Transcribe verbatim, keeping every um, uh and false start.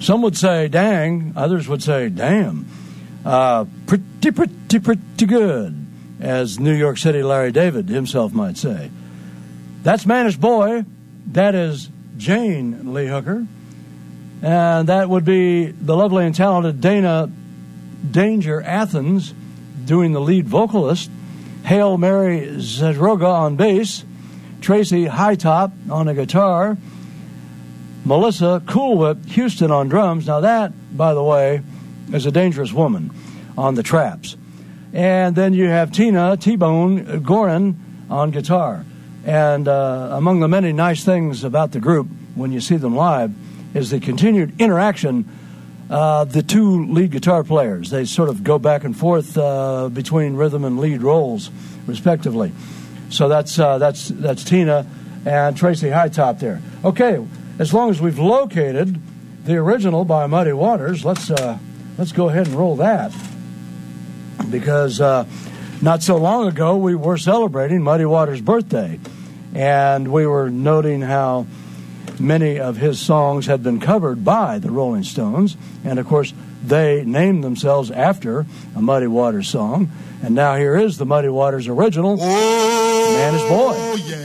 Some would say dang, others would say damn. Uh, pretty, pretty, pretty good, as New York City Larry David himself might say. That's Mannish Boy. That is Jane Lee Hooker. And that would be the lovely and talented Dana Danger Athens doing the lead vocalist, Hail Mary Zadroga on bass, Tracy Hightop on the guitar, Melissa Cool Whip Houston on drums. Now that, by the way, is a dangerous woman on the traps. And then you have Tina T-Bone Gorin on guitar. And uh, among the many nice things about the group when you see them live is the continued interaction of uh, the two lead guitar players. They sort of go back and forth uh, between rhythm and lead roles, respectively. So that's uh, that's that's Tina and Tracy Hightop there. Okay, as long as we've located the original by Muddy Waters, let's uh, let's go ahead and roll that, because uh, not so long ago we were celebrating Muddy Waters' birthday, and we were noting how many of his songs had been covered by the Rolling Stones, and of course they named themselves after a Muddy Waters song. And now here is the Muddy Waters original, Mannish Boy.